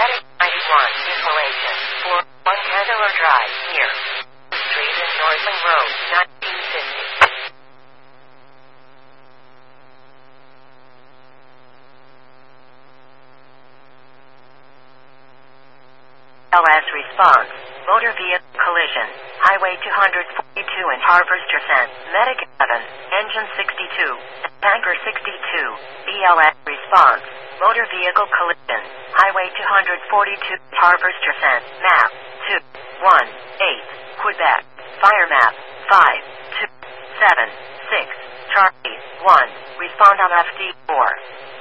Medic 91, declaration, 4, 1 Candler Drive, here. Street and Northland Road, 1950. LS response, motor vehicle collision, Highway 242 in Harvester, Medic 11, engine 62, tanker 62, BLS response, motor vehicle collision, Highway 242, Harvester, map 2, 1, 8, Quebec, fire map 5, 2, 7, 6, Charlie 1, respond on FD4.